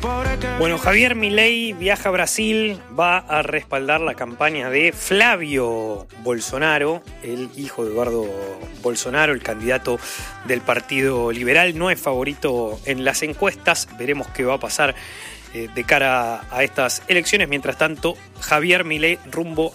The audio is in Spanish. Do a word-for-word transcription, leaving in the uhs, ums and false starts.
Bueno, Javier Milei viaja a Brasil, va a respaldar la campaña de Flavio Bolsonaro, el hijo de Eduardo Bolsonaro, el candidato del Partido Liberal. No es favorito en las encuestas, veremos qué va a pasar eh, de cara a estas elecciones. Mientras tanto, Javier Milei rumbo